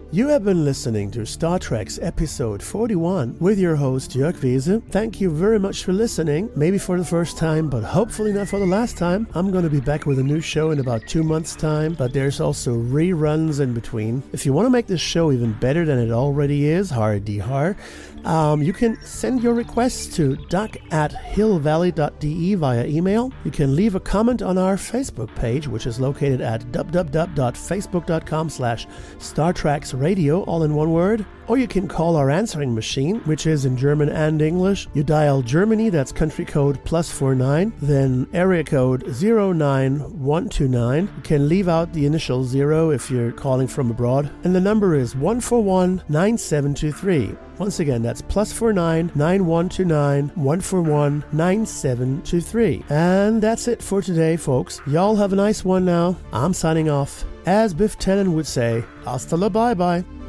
You have been listening to Star Trek's episode 41 with your host Jörg Wiese. Thank you very much for listening, maybe for the first time, but hopefully not for the last time. I'm going to be back with a new show in about 2 months' time, but there's also reruns in between. If you want to make this show even better than it already is, you can send your requests to duck@hillvalley.de via email. You can leave a comment on our Facebook page, which is located at www.facebook.com/StarTreksRadio, all in one word. Or you can call our answering machine, which is in German and English. You dial Germany, that's country code +49, then area code 09129. You can leave out the initial 0 if you're calling from abroad. And the number is 141-9723. Once again, that's +49 9129 141 9723. And that's it for today, folks. Y'all have a nice one now. I'm signing off. As Biff Tannen would say, hasta la bye-bye.